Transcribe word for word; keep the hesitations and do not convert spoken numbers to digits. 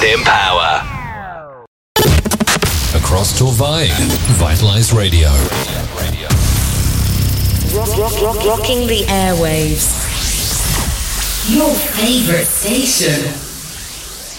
and empower. Across Torvay, Vitalize Radio. Rock, rock, rock, rocking the airwaves. Your favorite station.